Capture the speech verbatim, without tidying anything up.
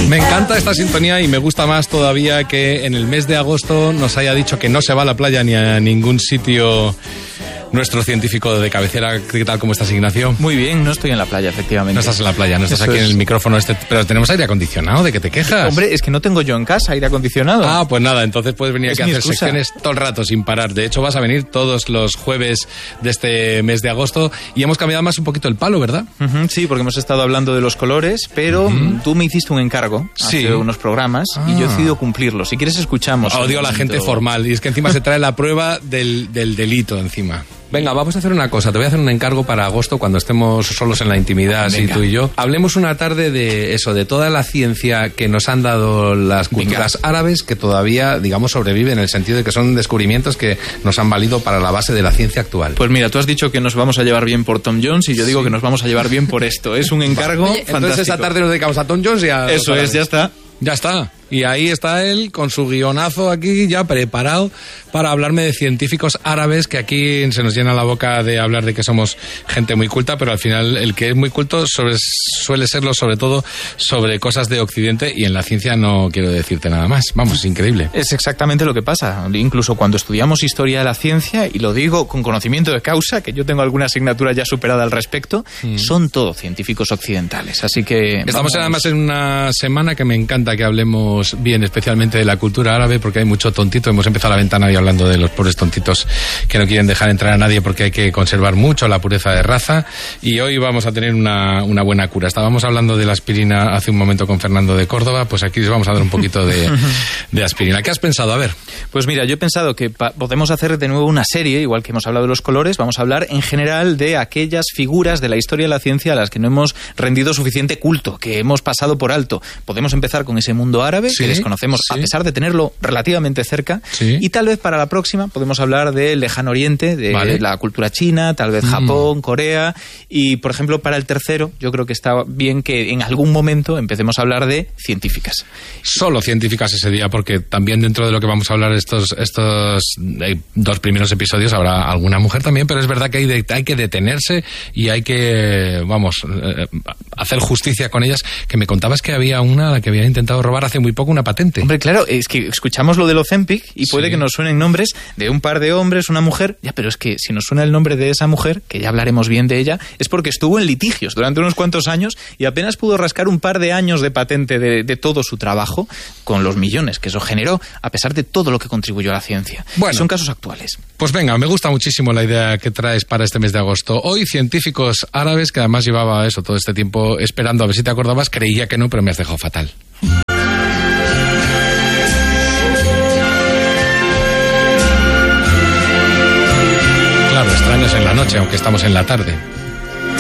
Me encanta esta sintonía y me gusta más todavía que en el mes de agosto nos haya dicho que no se va a la playa ni a ningún sitio nuestro científico de cabecera. ¿Qué tal? ¿Cómo estás, Ignacio? Muy bien, no estoy en la playa, efectivamente. No estás en la playa, no estás Eso aquí es. en el micrófono este, pero tenemos aire acondicionado, ¿de qué te quejas? Hombre, es que no tengo yo en casa aire acondicionado. Ah, pues nada, entonces puedes venir Es aquí a mi hacer excusa. secciones todo el rato sin parar. De hecho, vas a venir todos los jueves de este mes de agosto y hemos cambiado más un poquito el palo, ¿verdad? Ujú, sí, porque hemos estado hablando de los colores, pero Ujú. tú me hiciste un encargo Sí. hace unos programas Ah. y yo he decidido cumplirlo. Si quieres escuchamos. Odio a la gente formal y es que encima se trae la prueba del, del delito encima. Venga, vamos a hacer una cosa. Te voy a hacer un encargo para agosto cuando estemos solos en la intimidad, así Venga. tú y yo. Hablemos una tarde de eso, de toda la ciencia que nos han dado las culturas árabes que todavía, digamos, sobreviven en el sentido de que son descubrimientos que nos han valido para la base de la ciencia actual. Pues mira, tú has dicho que nos vamos a llevar bien por Tom Jones y yo digo que nos vamos a llevar bien por esto. Es un encargo Oye, fantástico. entonces esa tarde nos dedicamos a Tom Jones y a... Eso es, ya está. Ya está. Y ahí está él con su guionazo aquí ya preparado para hablarme de científicos árabes, que aquí se nos llena la boca de hablar de que somos gente muy culta, pero al final el que es muy culto sobre, suele serlo sobre todo sobre cosas de Occidente, y en la ciencia no quiero decirte nada más. Vamos, es increíble. Es exactamente lo que pasa. Incluso cuando estudiamos historia de la ciencia, y lo digo con conocimiento de causa, que yo tengo alguna asignatura ya superada al respecto, Mm. son todos científicos occidentales. Así que... Estamos vamos- además en una semana que me encanta que hablemos bien, especialmente de la cultura árabe, porque hay mucho tontito. Hemos empezado la ventana y hablando de los pobres tontitos que no quieren dejar entrar a nadie porque hay que conservar mucho la pureza de raza, y hoy vamos a tener una, una buena cura. Estábamos hablando de la aspirina hace un momento con Fernando de Córdoba, pues aquí les vamos a dar un poquito de, de aspirina. ¿Qué has pensado? A ver. Pues mira, yo he pensado que pa- podemos hacer de nuevo una serie, igual que hemos hablado de los colores, vamos a hablar en general de aquellas figuras de la historia de la ciencia a las que no hemos rendido suficiente culto, que hemos pasado por alto. Podemos empezar con ese mundo árabe, Sí, que desconocemos sí. a pesar de tenerlo relativamente cerca, Sí. y tal vez para la próxima podemos hablar del lejano oriente, de Vale. la cultura china, tal vez Mm. Japón, Corea, y por ejemplo para el tercero yo creo que está bien que en algún momento empecemos a hablar de científicas. Solo científicas ese día, porque también dentro de lo que vamos a hablar estos estos eh, dos primeros episodios habrá alguna mujer también, pero es verdad que hay, de- hay que detenerse y hay que, vamos, eh, hacer justicia con ellas, que me contabas que había una a la que había intentado robar hace muy poco una patente. Hombre, claro, es que escuchamos lo del Ozempic y puede Sí. que nos suenen nombres de un par de hombres, una mujer, ya, pero es que si nos suena el nombre de esa mujer, que ya hablaremos bien de ella, es porque estuvo en litigios durante unos cuantos años y apenas pudo rascar un par de años de patente de, de todo su trabajo con los millones que eso generó, a pesar de todo lo que contribuyó a la ciencia. Bueno. Y son casos actuales. Pues venga, me gusta muchísimo la idea que traes para este mes de agosto. Hoy científicos árabes, que además llevaba eso todo este tiempo esperando a ver si te acordabas, creía que no, pero me has dejado fatal. Claro, extraños en la noche, aunque estamos en la tarde.